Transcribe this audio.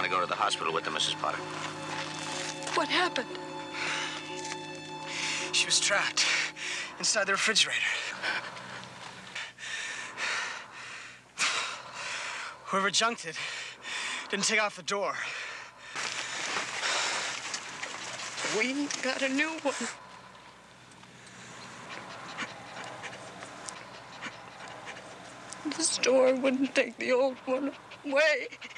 to go to the hospital with them, Mrs. Potter. What happened? She was trapped inside the refrigerator. Whoever junked it didn't take off the door. We got a new one. The store wouldn't take the old one away.